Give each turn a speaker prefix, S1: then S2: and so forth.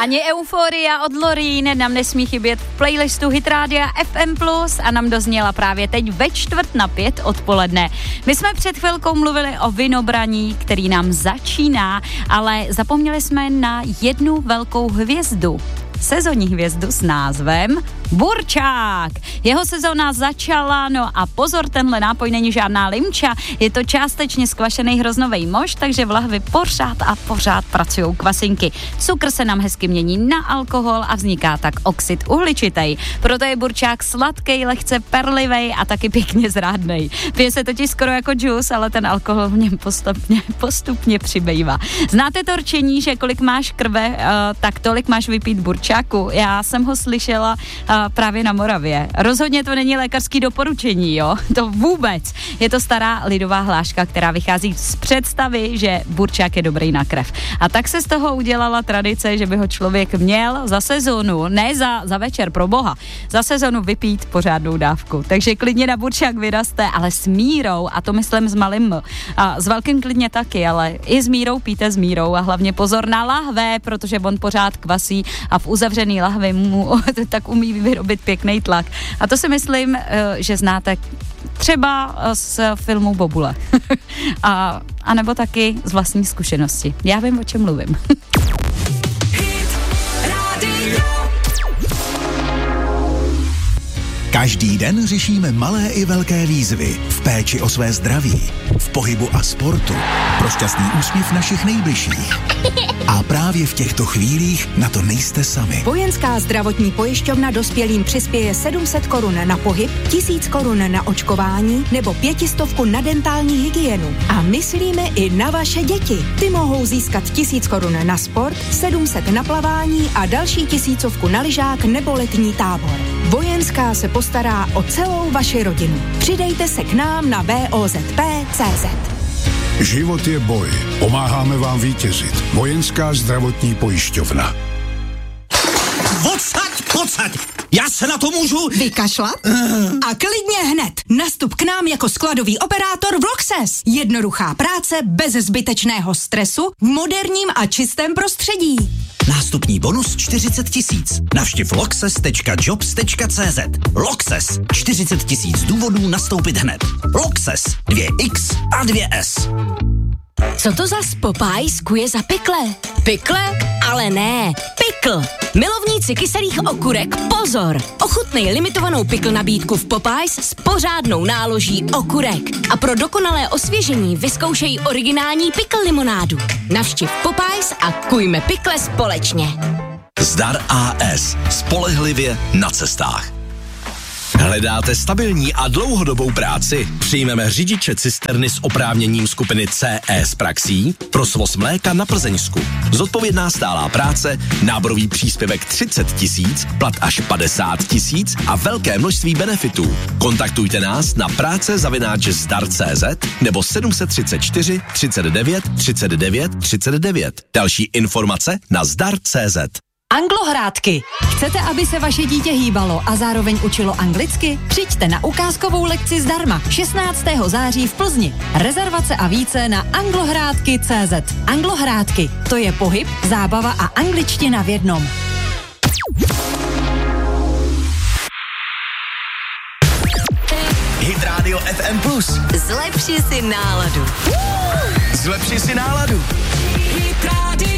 S1: Ani Euforia od Loreen nám nesmí chybět v playlistu Hit Rádia FM+, a nám dozněla právě teď ve 4:45 odpoledne. My jsme před chvilkou mluvili o vinobraní, který nám začíná, ale zapomněli jsme na jednu velkou hvězdu. Sezonní hvězdu s názvem Burčák. Jeho sezóna začala, no a pozor, tenhle nápoj není žádná limča, je to částečně skvašený hroznovej mošt, takže v lahvi pořád pracujou kvasinky. Cukr se nám hezky mění na alkohol a vzniká tak oxid uhličitý. Proto je burčák sladký, lehce perlivej a taky pěkně zrádnej. Pije se totiž skoro jako džus, ale ten alkohol v něm postupně přibývá. Znáte to rčení, že kolik máš krve, tak tolik máš vypít burčáku? Já jsem ho slyšela právě na Moravě. Rozhodně to není lékařský doporučení, jo? To vůbec. Je to stará lidová hláška, která vychází z představy, že burčák je dobrý na krev. A tak se z toho udělala tradice, že by ho člověk měl za sezónu, ne za večer, pro boha, za sezónu vypít pořádnou dávku. Takže klidně na burčák vyraste, ale s mírou, a to myslím s malým a s velkým klidně taky, ale i s mírou pijte s mírou a hlavně pozor na lahve, protože on pořád kvasí a v uzavřený lahvi mu tak umí vyrobit pěkný tlak. A to si myslím, že znáte třeba z filmu Bobule. a nebo taky z vlastní zkušenosti. Já vím, o čem mluvím.
S2: Každý den řešíme malé i velké výzvy v péči o své zdraví, v pohybu a sportu, pro šťastný úsměv našich nejbližších. A právě v těchto chvílích na to nejste sami.
S3: Vojenská zdravotní pojišťovna dospělým přispěje 700 korun na pohyb, 1000 korun na očkování nebo 500 na dentální hygienu. A myslíme i na vaše děti. Ty mohou získat 1000 korun na sport, 700 na plavání a další 1000 na lyžák nebo letní tábor. Vojenská se postará o celou vaši rodinu. Přidejte se k nám na VOZP.cz.
S4: Život je boj. Pomáháme vám vítězit. Vojenská zdravotní pojišťovna.
S5: Odsaď! Já se na to můžu
S3: vykašlat? A klidně hned. Nastup k nám jako skladový operátor v Loxes. Jednoduchá práce bez zbytečného stresu v moderním a čistém prostředí.
S5: Nástupní bonus 40 000. Navštiv loxes.jobs.cz. Loxes. 40 000 důvodů nastoupit hned. Loxes. 2X a 2S.
S6: Co to zas Popeyes kuje za pikle? Pikle? Ale ne, pikl. Milovníci kyselých okurek, pozor! Ochutnej limitovanou pikl nabídku v Popeyes s pořádnou náloží okurek. A pro dokonalé osvěžení vyzkoušej originální pikl limonádu. Navštiv Popeyes a kujme pikle společně.
S7: Zdar AS. Spolehlivě na cestách. Hledáte stabilní a dlouhodobou práci? Přijmeme řidiče cisterny s oprávněním skupiny CE s praxí pro svoz mléka na Plzeňsku. Zodpovědná stálá práce, náborový příspěvek 30 000, plat až 50 000 a velké množství benefitů. Kontaktujte nás na práce@zdar.cz nebo 734 39 39 39. Další informace na zdar.cz.
S3: Anglohrádky. Chcete, aby se vaše dítě hýbalo a zároveň učilo anglicky? Přijďte na ukázkovou lekci zdarma 16. září v Plzni. Rezervace a více na anglohrádky.cz. Anglohrádky, to je pohyb, zábava a angličtina v jednom.
S7: Hit Radio FM+.
S6: Zlepši si náladu.
S7: Zlepši si náladu.
S6: Hit Radio.